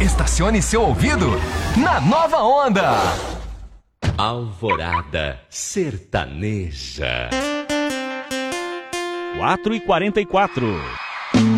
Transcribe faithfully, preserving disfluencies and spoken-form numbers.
Estacione seu ouvido na Nova Onda. Alvorada Sertaneja. quatro e quarenta e quatro.